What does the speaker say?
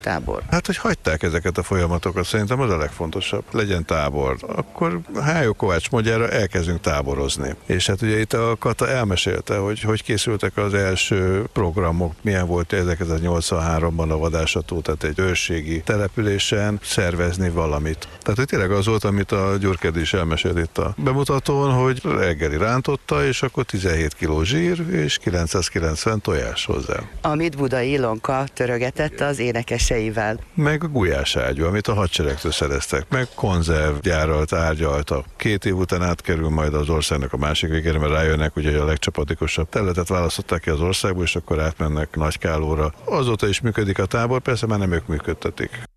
tábor? Hát, hogy hagyták ezeket a folyamatokat, szerintem az a legfontosabb. Legyen tábor. Akkor Hájó Kovács módjára elkezdünk táborozni. És hát ugye itt a Kata elmesélte, hogy készültek az első programok, milyen volt 1983-ban a Vadászató, tehát egy őrségi településen szervezni valamit. Tehát, hogy tényleg az volt, amit a Gyurkedi is elmesélt itt a bemutatón, hogy reggeli rántotta, és akkor 17 kg zsír, és 990 tojás hozzá. Amit Budai Ilonka törögetett az énekeseivel. Meg a gulyáságyú, amit a hadseregtől szereztek, meg konzervgyárral tárgyaltak. 2 év után átkerül majd az országnak a másik végére, mert rájönnek, hogy a legcsapatikusabb területet választották ki az országból, és akkor átmennek Nagykálóra. Azóta is működik a tábor, persze már nem ők működtetik.